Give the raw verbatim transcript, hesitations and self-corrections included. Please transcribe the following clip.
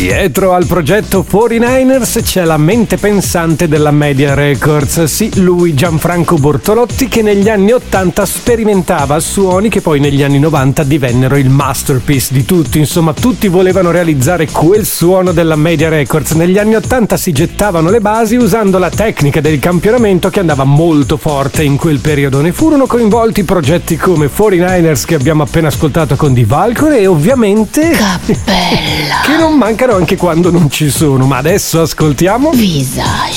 Dietro al progetto quarantanovers c'è la mente pensante della Media Records. Sì, lui, Gianfranco Bortolotti, che negli anni ottanta sperimentava suoni che poi negli anni novanta divennero il masterpiece di tutti. Insomma, tutti volevano realizzare quel suono della Media Records. Negli anni ottanta si gettavano le basi usando la tecnica del campionamento che andava molto forte in quel periodo. Ne furono coinvolti progetti come quarantanovers, che abbiamo appena ascoltato con Die Valkyrie, e ovviamente Cappella, che non mancano anche quando non ci sono. Ma adesso ascoltiamo Visage.